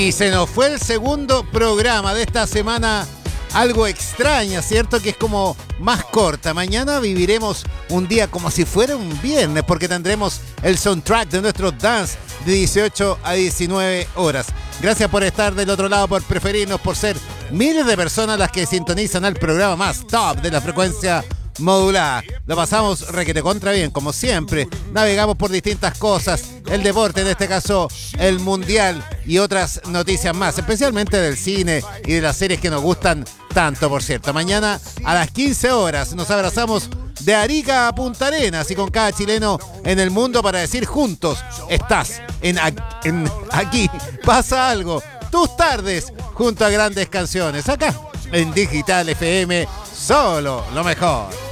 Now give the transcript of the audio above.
Y se nos fue el segundo programa de esta semana, algo extraña, ¿cierto? Que es como más corta. Mañana viviremos un día como si fuera un viernes, porque tendremos el soundtrack de nuestro dance de 18 a 19 horas. Gracias por estar del otro lado, por preferirnos, por ser miles de personas las que sintonizan al programa más top de la frecuencia modulada. Lo pasamos requete contra bien, como siempre. Navegamos por distintas cosas, el deporte, en este caso el mundial y otras noticias más, especialmente del cine y de las series que nos gustan tanto, por cierto. Mañana a las 15 horas nos abrazamos de Arica a Punta Arenas y con cada chileno en el mundo para decir juntos: estás en aquí pasa algo. Tus tardes junto a grandes canciones, acá en Digital FM, solo lo mejor.